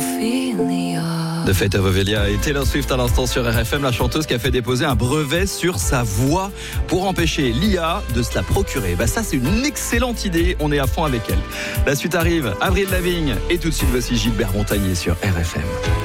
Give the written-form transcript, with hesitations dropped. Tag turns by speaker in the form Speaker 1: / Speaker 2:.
Speaker 1: The Fate of Ophelia et Taylor Swift à l'instant sur RFM, la chanteuse qui a fait déposer un brevet sur sa voix pour empêcher l'IA de se la procurer. Ça c'est une excellente idée, on est à fond avec elle. La suite arrive, Avril Lavigne et tout de suite voici Gilbert Montagnier sur RFM.